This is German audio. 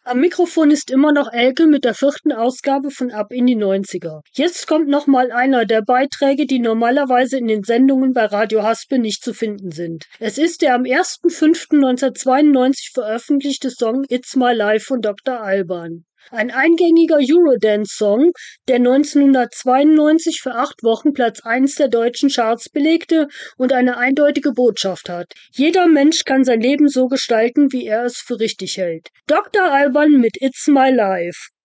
Am Mikrofon ist immer noch Elke mit der 4. Ausgabe von Ab in die 90er. Jetzt kommt nochmal einer der Beiträge, die normalerweise in den Sendungen bei Radio Haspe nicht zu finden sind. Es ist der am 1.5.1992 veröffentlichte Song It's My Life von Dr. Alban. Ein eingängiger Eurodance-Song, der 1992 für 8 Wochen Platz 1 der deutschen Charts belegte und eine eindeutige Botschaft hat. Jeder Mensch kann sein Leben so gestalten, wie er es für richtig hält. Dr. Alban mit It's My Life.